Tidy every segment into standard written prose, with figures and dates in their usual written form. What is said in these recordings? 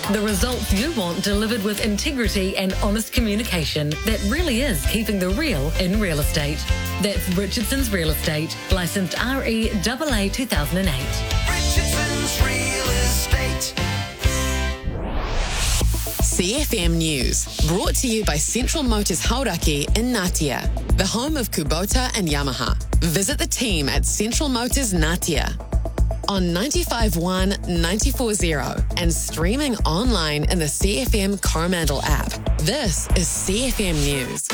The results you want delivered with integrity and honest communication that really is keeping the real in real estate. That's Richardson's Real Estate, licensed REAA 2008. Richardson's Real Estate. CFM News, brought to you by Central Motors Hauraki in Ngatea, the home of Kubota and Yamaha. Visit the team at Central Motors Ngatea on 95.1, 94.0 and streaming online in the CFM Coromandel app. This is CFM News.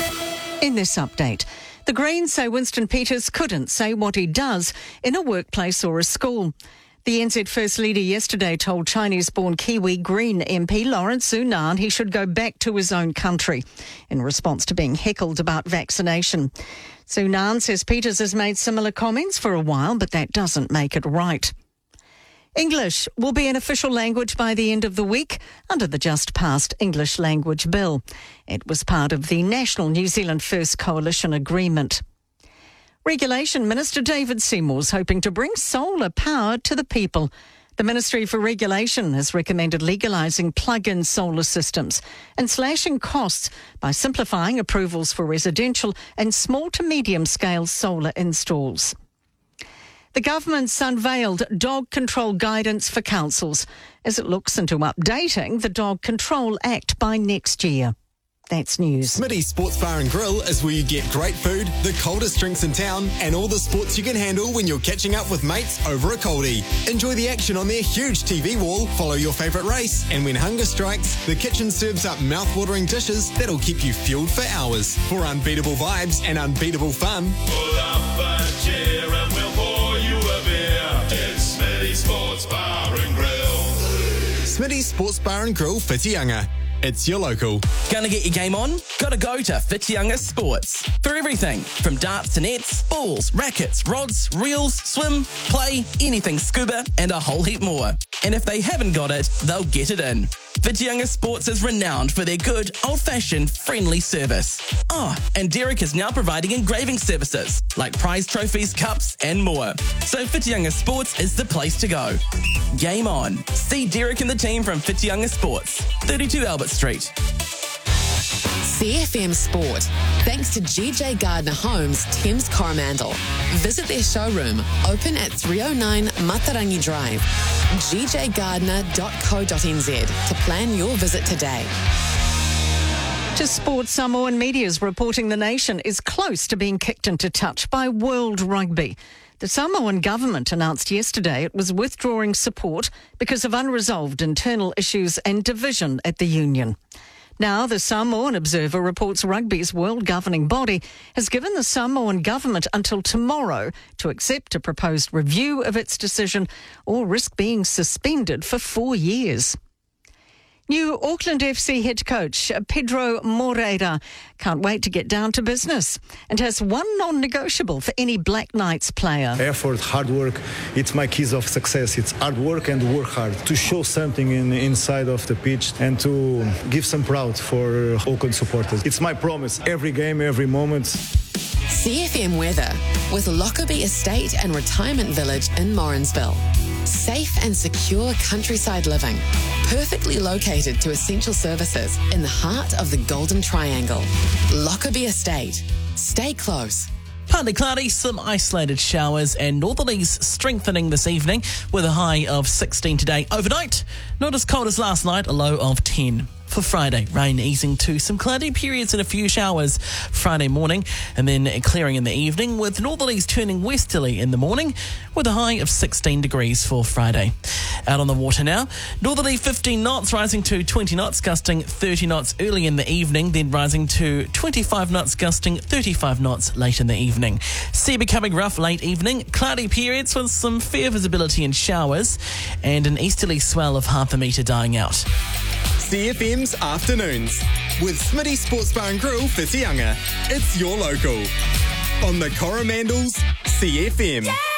In this update, the Greens say Winston Peters couldn't say what he does in a workplace or a school. The NZ First Leader yesterday told Chinese-born Kiwi Green MP Lawrence Sunan he should go back to his own country in response to being heckled about vaccination. Sunan says Peters has made similar comments for a while, but that doesn't make it right. English will be an official language by the end of the week under the just-passed English Language Bill. It was part of the National New Zealand First Coalition agreement. Regulation Minister David Seymour's hoping to bring solar power to the people. The Ministry for Regulation has recommended legalising plug-in solar systems and slashing costs by simplifying approvals for residential and small to medium-scale solar installs. The government's unveiled dog control guidance for councils as it looks into updating the Dog Control Act by next year. That's news. Smitty's Sports Bar and Grill is where you get great food, the coldest drinks in town, and all the sports you can handle when you're catching up with mates over a coldie. Enjoy the action on their huge TV wall, follow your favourite race, and when hunger strikes, the kitchen serves up mouth-watering dishes that'll keep you fueled for hours. For unbeatable vibes and unbeatable fun, pull up a chair and we'll pour you a beer. It's Smitty's Sports Bar and Grill. Smitty's Sports Bar and Grill, Whitianga. It's your local. Gonna get your game on? Gotta go to Whitianga Sports. For everything from darts to nets, balls, rackets, rods, reels, swim, play, anything scuba, and a whole heap more. And if they haven't got it, they'll get it in. Whitianga Sports is renowned for their good, old-fashioned, friendly service. Oh, and Derek is now providing engraving services, like prize trophies, cups, and more. So Whitianga Sports is the place to go. Game on. See Derek and the team from Whitianga Sports, 32 Albert Street. CFM Sport, thanks to GJ Gardner Homes, Thames Coromandel. Visit their showroom, open at 309 Matarangi Drive, gjgardner.co.nz to plan your visit today. To sport, Samoan media is reporting the nation is close to being kicked into touch by World Rugby. The Samoan government announced yesterday it was withdrawing support because of unresolved internal issues and division at the union. Now, the Samoan Observer reports rugby's world governing body has given the Samoan government until tomorrow to accept a proposed review of its decision or risk being suspended for 4 years. New Auckland FC head coach Pedro Moreira can't wait to get down to business and has one non-negotiable for any Black Knights player. Effort, hard work, it's my keys of success. It's hard work and work hard to show something inside of the pitch and to give some proud for Auckland supporters. It's my promise, every game, every moment. CFM weather with Lockerbie Estate and Retirement Village in Morrinsville. Safe and secure countryside living, perfectly located to essential services in the heart of the Golden Triangle. Lockerbie Estate. Stay close. Partly cloudy, some isolated showers and northerlies strengthening this evening with a high of 16 today. Overnight, not as cold as last night, a low of 10. For Friday, rain easing to some cloudy periods and a few showers Friday morning and then clearing in the evening with northerlies turning westerly in the morning with a high of 16 degrees for Friday. Out on the water now, northerly 15 knots rising to 20 knots, gusting 30 knots early in the evening, then rising to 25 knots, gusting 35 knots late in the evening. Sea becoming rough late evening, cloudy periods with some fair visibility and showers and an easterly swell of half a metre dying out. CFM's Afternoons with Smitty Sports Bar and Grill, Whitianga. It's your local. On the Coromandel's CFM. Yeah!